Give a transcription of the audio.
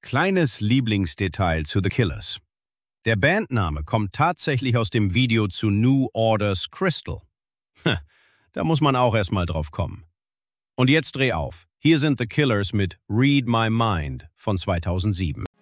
Kleines Lieblingsdetail zu The Killers. Der Bandname kommt tatsächlich aus dem Video zu New Order's Crystal. Da muss man auch erstmal drauf kommen. Und jetzt dreh auf. Hier sind The Killers mit Read My Mind von 2007.